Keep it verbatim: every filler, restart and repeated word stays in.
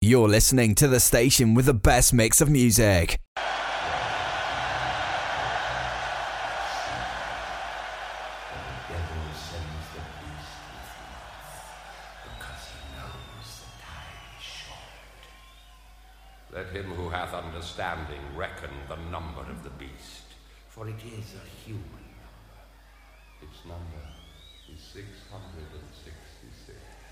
You're listening to the station with the best mix of music. Let him who hath understanding reckon the number of the beast, for it is a human number. Its number is six hundred sixty-six.